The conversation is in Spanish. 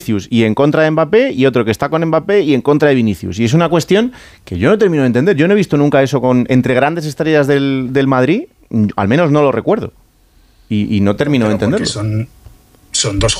y en contra de Mbappé, y otro que está con Mbappé y en contra de Vinicius. Y es una cuestión que yo no termino de entender. Yo no he visto nunca eso entre grandes estrellas del Madrid, al menos no lo recuerdo. Y no termino de entenderlo. Son dos